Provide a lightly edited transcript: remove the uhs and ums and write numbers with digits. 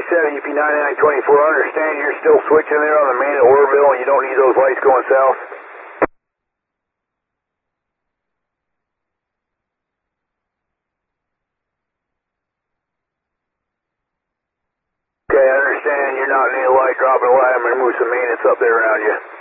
UP9924, understand you're still switching there on the main at Oroville and you don't need those lights going south? Okay, I understand you're not needing a light dropping a light. I'm going to move some maintenance up there around you.